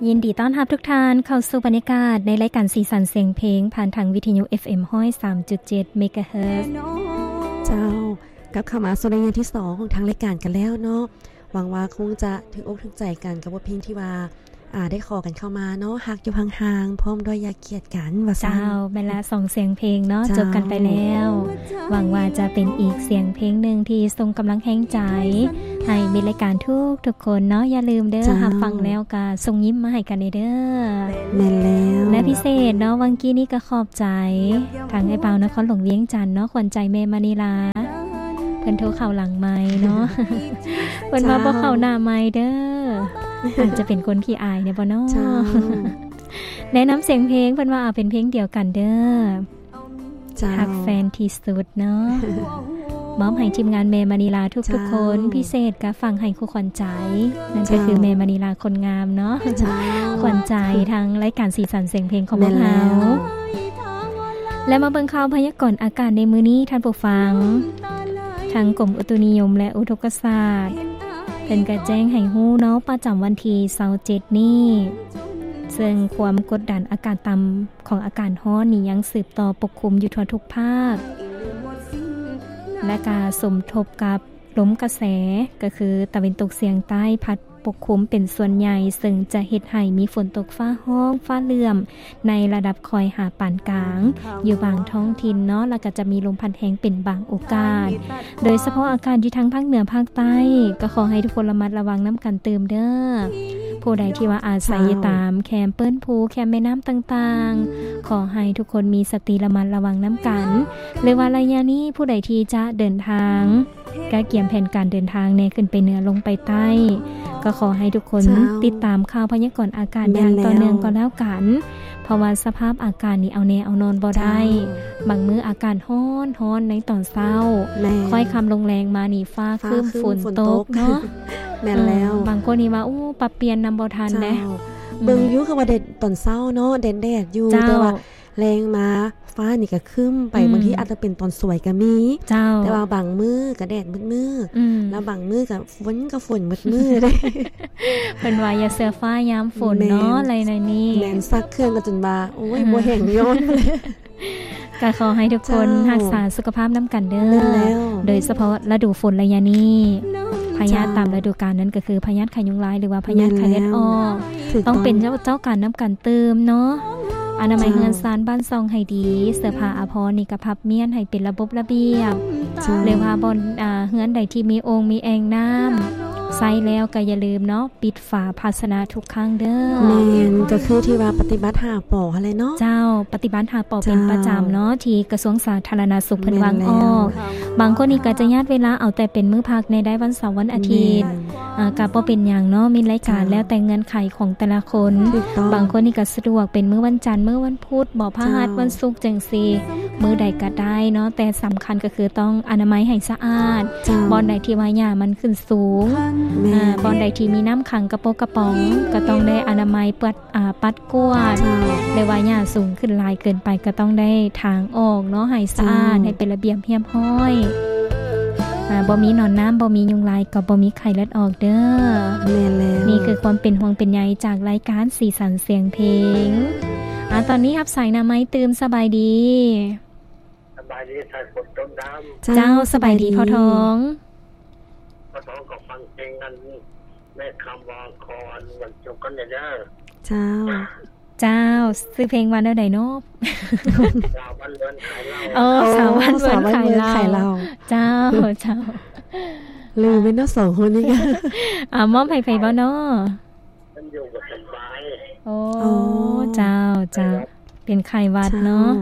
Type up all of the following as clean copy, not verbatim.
ยินดีต้อนรับทุกท่านเข้าสู่บรรยากาศในรายการสีสันเสียงเพลงผ่านทางวิทยุ FM 103.7 เมกะเฮิรตซ์เจ้ากับเข้ามาสู่รายการที่2ของทางรายการกันแล้วเนาะหวังว่าคงจะถึงอกถึงใจกันกับว่าเพลงที่ว่าได้ขอกันเข้ามาเนาะฮักอยู่ห่างๆพร้อมด้วยอย่าเกลียดกันว่าซั่นเจ้าเวลา2เสียงเพลงเนาะจบกันไปแล้วหวังว่าจะเป็นอีกเสียงเพลงนึงที่ทรงกำลังแห่งใจให้มีรายการทุกคนเนาะอย่าลืมเด้อรับฟังแล้วก็ส่งยิ้มมาให้กันเด้อแม่นแล้วและพิเศษเนาะวังกี้นี้ก็ขอบใจทางไอ้เปานครหลวงเวียงจันทน์เนาะขวัญใจแม่มณีลาเพิ่นโทรเข้าหลังไมค์เนาะเพิ่นว่าบ่เข้าหน้าไมค์เด้ออาจจะเป็นคนขี้อายเนี่ยบ่เนาะแนะนำเสียงเพลงเพิ่นว่าเป็นเพลงเดียวกันเด้อฮักแฟนที่สุดเนาะมอบให้ทีมงานแม่มณีลาทุกๆคนพิเศษก็ฟังให้คู่ขวัญใจนั่นก็คือแม่มณีลาคนงามเนาะขวัญใจทางรายการสีสันเสียงเพลงของพวกเราและมาเบิ่งข่าวพยากรณ์อากาศในมื้อนี้ท่านผู้ฟังทางกรมอุตุนิยมและอุทกศาสตร์เป็นกระแจ้งให้ฮู้เนาะประจำวันที่27นี้ซึ่งความกดดันอากาศต่ำของอากาศร้อนนี่ยังสืบต่อปกคลุมอยู่ทั่วทุกภาคและการสมทบกับลมกระแสก็คือตะวันตกเฉียงใต้พัดปกคลุมเป็นส่วนใหญ่ซึ่งจะเฮ็ดให้มีฝนตกฟ้าร้องฟ้าเหลื่อมในระดับคอยหาปานกลางอยู่บางท้องถิ่นเนาะแล้วก็จะมีลมพัดแรงเป็นบางโอกาสโดยเฉพาะอากาศอยู่ทางภาคเหนือภาคใต้ก็ขอให้ทุกคนระมัดระวังน้ำกันเติมเด้อผู้ใดที่ว่าอาศัยตามแคมเปิ้ลภูแคมแม่น้ำต่างๆขอให้ทุกคนมีสติระมัดระวังน้ำกันหรือว่าระยะนี้ผู้ใดที่จะเดินทางก็เตรียมแผนการเดินทางขึ้นไปเหนือลงไปใต้ก็ขอให้ทุกคนติดตามข่าวพยากรณ์อากาศอย่างต่อเนื่องก็แล้วกันเพราะว่าสภาพอากาศนี่เอาแน่เอานอนบ่ได้บางมื้ออากาศร้อนในตอนเช้าค่อยค่ำลงแรงมานี่ฟ้าครึ้มฝนตกเนาะแม่นแล้วบางคนนี่ว่าปรับเปลี่ยนนำบ่ทันเด้เบิ่งอยู่คือว่าแดดตอนเช้าเนาะแดดอยู่แต่ว่าแรงมาฟ้านี่ก็ครึ้มไปบางทีอาจจะเป็นตอนสวยก็มีแต่ว่าบางมื้อก็แดดมืดๆแล้วบางมื้อก็ฝนมืดๆได้เพิ่นว่าอย่าเสื้อฟ้ายามฝนเนาะอะไรในนี้แม่นซักเครื่องก็จนว่าโอ้ยบ่แห้งย้อนเลยก็ขอให้ทุกคนรักษาสุขภาพนำกันเด้อโดยเฉพาะฤดูฝนระยะนี้พยาธิตามฤดูกาลนั้นก็คือพยาธิไข้ยุงลายหรือว่าพยาธิไข้เลือดออกต้องเป็นเจ้าการน้ำกันเติมเนาะอนามัยเฮือนซานบ้านซองให้ดีเสื้อผ้าอาภรณ์นี่ก็พับเมียนให้เป็นระบบระเบียบหรือว่าบนเฮือนใดที่มีโอ่งมีแอ่งน้ำใส่แล้วก็อย่าลืมเนาะปิดฝาภาชนะทุกครั้งเด้อแม่นก็คือที่ว่าปฏิบัติหาปออะไรเนาะเจ้าปฏิบัติหาปอเป็นประจำเนาะที่กระทรวงสาธารณสุขเพิ่นวางออกบางคนนี่ก็จะญาติเวลาเอาแต่เป็นมื้อพักในได้วันเสาร์วันอาทิตย์ก็บ่เป็นหยังเนาะมีรายการแล้วแต่เงื่อนไขของแต่ละคนบางคนนี่ก็สะดวกเป็นมื้อวันจันทร์มื้อวันพุธบ่พฤหัสวันศุกร์จังซี่มื้อใดก็ได้เนาะแต่สำคัญก็คือต้องอนามัยให้สะอาดบ่อนใดที่ว่าหญ้ามันขึ้นสูงบ่อนใดที่มีน้ำขังกระโปกระป๋องก็ต้องได้อนามัยปัดกวาดได้ว่าหญ้าสูงขึ้นหลายเกินไปก็ต้องได้ทางออกเนาะให้สะอาดให้เป็นระเบียบเรียบร้อยบ่มีหนอนน้ำบ่มียุงลายก็บ่มีไข้เลือดออกเด้อแม่นแล้วนี่คือความเป็นห่วงเป็นใยจากรายการสีสันเสียงเพลงตอนนี้รับสายนะไม้ตื่มสบายดีสบายดีสายฝนต้นน้ำเจ้าสบายดีพ่อท้องก็ฟังเพลงกันแม่คำวางคอนวันจบกันเด้อเจ้าซื้อเพลงวันใดเนาะสาววันเดือนขายเราสาววันเดือนขายเราเจ้าลืมไปเนาะ2คนนี้กันมอบให้บ่เนาะมันอยู่กับสบายโอ้เจ้าเป็นไข้หวัดเนาะ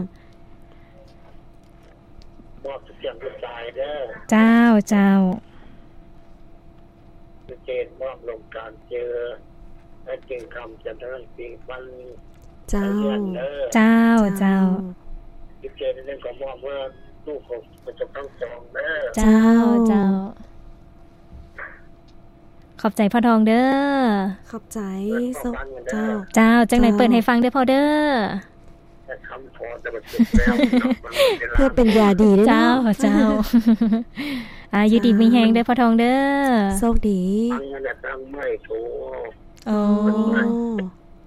มอบเสียงกระจายเด้อเจ้าเจนมอบลงการเจอและเก่งคำจะได้ปีฟันเจ้าที่เจนเรื่องของมอบเมื่อลูกของประจบทั้งสองเด้อเจ้าขอบใจพ่อทองเด้อขอบใจเจ้าจังไหนเปิดให้ฟังเด้อพ่อเด้อคำพอจะมาถึงแล้วเพื่อเป็นยาดีด้วยเจ้าอยู่ดีมีแฮงเด้อพ่อทองเด้อโชคดีตั้งเงินตั้งไม่ถูก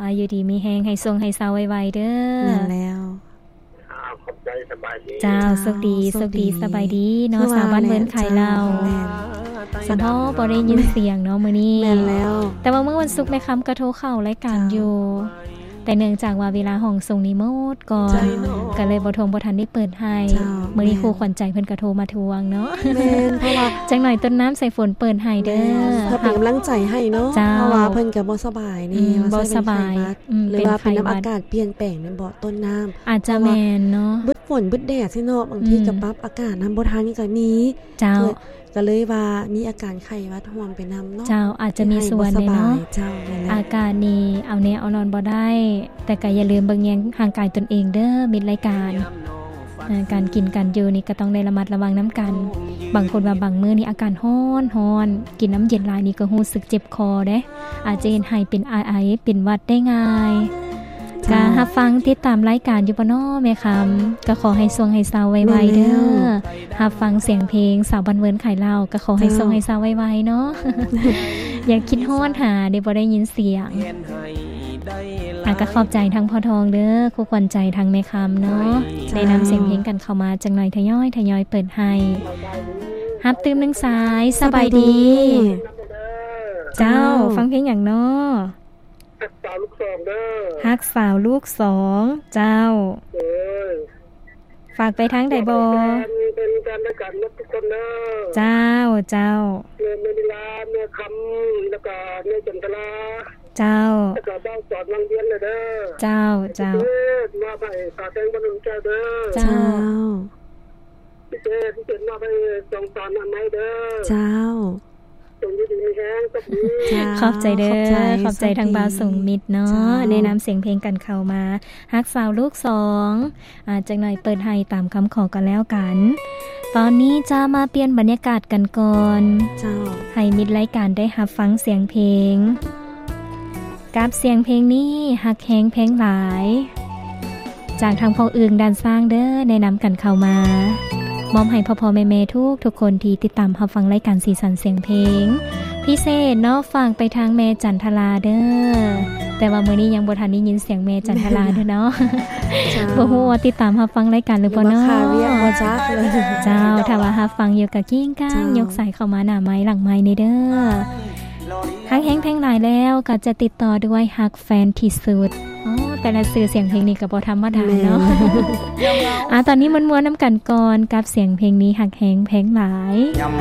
อายุดีมีแฮงให้ทรงให้เซาไวๆเด้อนั่นแล้วขอบใจสบายดีเจ้าสุขดีสบายดีเนาะสาวบ้านเมืองไข่เราสะท้อบ่ได้ยินเสียงเนาะมื้อนี้แต่ว่าเมื่อวันศุกร์แม่ค้ำก็โทรเข้ารายการอยู่แต่เนื่องจากว่าเวลาห้องส่งนี่หมดก่อนก็เลยบ่ทันได้เปิดให้มื้อนี้ครูขวัญใจเพิ่นก็โทรมาทวงเนาะแม่นเพราะว่าจังหน่อยต้นน้ำใส่ฝนเปิดให้เด้อเพื่อเป็นกำลังใจให้เนาะเพราะว่าเพิ่นก็บ่สบายนี่บ่สบายหรือว่าเป็นน้ำอากาศเปลี่ยนแปลงในบ่ต้นน้ำอาจจะแม่นเนาะบึดฝนบึดแดดซิเนาะบางทีก็ปรับอากาศนำบ่ทันนี่ก็มีเจ้าก็เลยว่ามีอาการไข้หวัดห่วงไปนำเนาะเจ้าอาจจะมีส่วนเนาะเจ้าอาการนี้เอาแน่เอานอนบ่ได้แต่ก็อย่าลืมเบิ่งแยงห่างกายตนเองเด้อมิตรรายการกินกันอยู่นี่ก็ต้องได้ระมัดระวังน้ำกันบางคนว่าบางมื้อนี่อาการร้อนกินน้ำเย็นหลายนี่ก็รู้สึกเจ็บคอเด้อาจจะเห็นไห้เป็นไอเป็นหวัดได้ง่ายก็รับฟังติดตามรายการอยู่บ่น้อแม่คำก็ขอให้สวงให้เซาไวๆเด้อรับฟังเสียงเพลงสาวบ้านเวิร์นไข่เล่าก็ขอให้สวงให้เซาไวๆเนาะอย่าคิดฮ้อนหาเดี๋ยวบ่ได้ยินเสียงก็ขอบใจทั้งพ่อทองเด้อครูขวัญใจทั้งแม่คำเนาะได้นำเสียงเพลงกันเข้ามาจังหน่อยทยอยเปิดให้ฮับตื่มนึงสายสบายดีเจ้าฟังเพลงอย่างเนาะฮักสาวลูกสองเด้อฮักสาวลูกสองเจ้าฝากไปทางใดบ่เป็นการรายการทุกคนเด้อเจ้าเมื่อเวลาเมื่อคำแล้วก็เมื่อจันทราเจ้าแล้วก็บ้านจอดวังเวียนเลยเด้อเจ้ามาไปฝากแตงบรรลุใจเด้อเจ้าพี่เจมาไปส่งตอนนั้นเด้อเจ้าตรงนี้ดีมีแห้งสักดีขอบใจเด้อขอบใจทางบาวส่งมิตรเนาะแนะนำเสียงเพลงกันเข้ามาฮักสาวลูกสองจังหน่อยเปิดให้ตามคำขอกันแล้วกันตอนนี้จะมาเปลี่ยนบรรยากาศกันก่อนให้มิตรรายการได้รับฟังเสียงเพลงกับเสียงเพลงนี้ฮักแฮงเพลงหลายจากทางพ่ออึ่งด้านสร้างเด้อแนะนำกันเข้ามามอบให้พ่อๆแม่ๆทุกคนที่ติดตามรับฟังรายการสีสันเสียงเพลงพิเศษเนาะฟังไปทางแม่จันทราเด้อแต่ว่ามื้อนี้ยังบ่ทันได้ยินเสียงแม่จันทราเด้อเนาะบ่ฮู้ว่าติดตามรับฟังรายการหรือบ่เนาะเรียกบ่จักเลยเจ้าถ้าว่ารับฟังอยู่ก็กิ้งก้างยกสายเข้ามาหน้าไม้หลังไม้นี่เด้อฮักแฮงเพลงหลายแล้วก็จะติดต่อด้วยฮักแฟนที่สุดแต่ละสื่อเสียงเพลงนี้ก็บ่ธรรมดาเนาะตอนนี้มันม่วนน้ำกันก่อนกับเสียงเพลงนี้ฮักแฮงเพลงหลาย